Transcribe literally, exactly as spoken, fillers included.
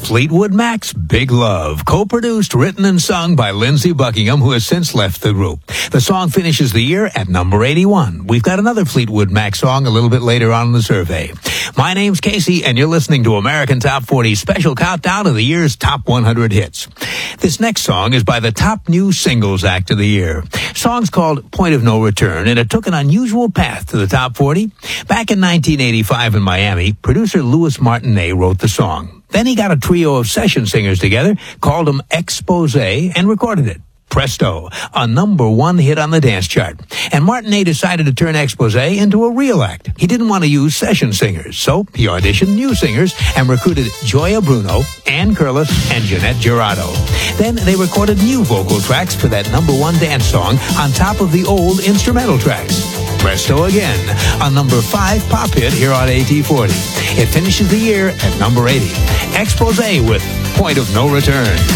Fleetwood Mac's Big Love, co-produced, written, and sung by Lindsey Buckingham, who has since left the group. The song finishes the year at number eighty-one. We've got another Fleetwood Mac song a little bit later on in the survey. My name's Casey, and you're listening to American Top forty special countdown of the year's top one hundred hits. This next song is by the top new singles act of the year. Song's called Point of No Return, and it took an unusual path to the top forty. Back in nineteen eighty-five in Miami, producer Louis Martinet wrote the song. Then he got a trio of session singers together, called them Expose, and recorded it. Presto, a number one hit on the dance chart. And Martinet decided to turn Expose into a real act. He didn't want to use session singers, so he auditioned new singers and recruited Joya Bruno, Ann Curlis, and Jeanette Girardo. Then they recorded new vocal tracks for that number one dance song on top of the old instrumental tracks. Presto again, a number five pop hit here on A T forty. It finishes the year at number eighty. Expose with Point of No Return.